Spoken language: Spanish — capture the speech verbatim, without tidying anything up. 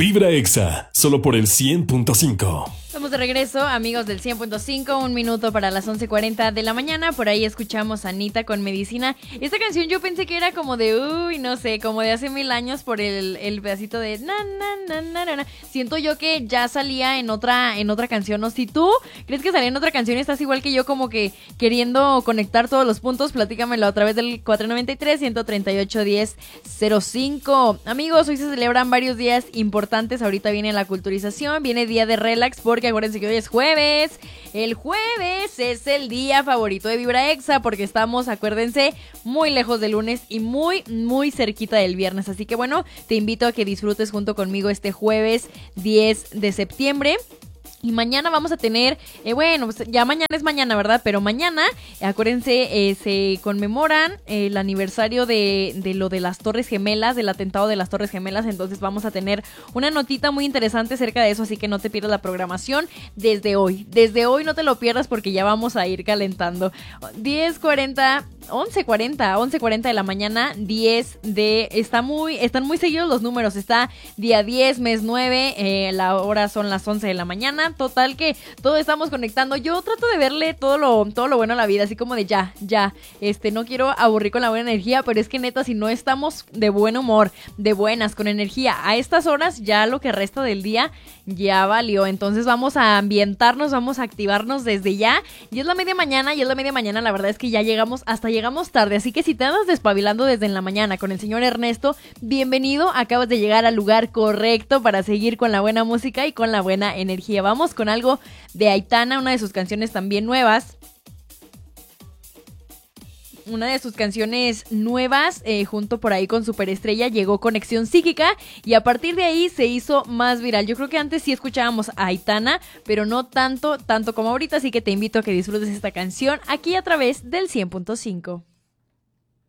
Vibra Exa, solo por el cien punto cinco. Estamos de regreso, amigos del cien punto cinco, un minuto para las once cuarenta de la mañana. Por ahí escuchamos a Anita con Medicina. Esta canción yo pensé que era como de, uy, no sé, como de hace mil años por el, el pedacito de na, na, na, na, na. Siento yo que ya salía en otra, en otra canción, ¿no? Si tú crees que salía en otra canción y estás igual que yo como que queriendo conectar todos los puntos, platícamelo a través del cuatro nueve tres, uno tres ocho, uno cero cero cinco. Amigos, hoy se celebran varios días importantes. Ahorita viene la culturización, viene día de relax, porque acuérdense que hoy es jueves. El jueves es el día favorito de Vibra Exa porque estamos, acuérdense, muy lejos del lunes y muy, muy cerquita del viernes. Así que bueno, te invito a que disfrutes junto conmigo este jueves diez de septiembre. Y mañana vamos a tener, eh, bueno, pues ya mañana es mañana, ¿verdad? Pero mañana, eh, acuérdense, eh, se conmemoran eh, el aniversario de, de lo de las Torres Gemelas, del atentado de las Torres Gemelas. Entonces vamos a tener una notita muy interesante acerca de eso, así que no te pierdas la programación desde hoy. Desde hoy no te lo pierdas porque ya vamos a ir calentando. diez cuarenta, once cuarenta, once cuarenta de la mañana, diez de... Está muy, están muy seguidos los números, está día diez, mes nueve, eh, la hora son las once de la mañana. Total que todos estamos conectando. Yo trato de verle todo lo, todo lo bueno a la vida, así como de ya, ya, este, no quiero aburrir con la buena energía, pero es que neta, si no estamos de buen humor, de buenas, con energía, a estas horas, ya lo que resta del día ya valió. Entonces vamos a ambientarnos, vamos a activarnos desde ya. Y es la media mañana, y es la media mañana, la verdad es que ya llegamos, hasta llegamos tarde, así que si te andas despabilando desde en la mañana con el señor Ernesto, bienvenido, acabas de llegar al lugar correcto para seguir con la buena música y con la buena energía. Vamos con algo de Aitana, una de sus canciones también nuevas. Una de sus canciones nuevas, eh, junto por ahí con Superestrella, llegó Conexión Psíquica y a partir de ahí se hizo más viral. Yo creo que antes sí escuchábamos a Aitana, pero no tanto, tanto como ahorita, así que te invito a que disfrutes esta canción aquí a través del cien punto cinco.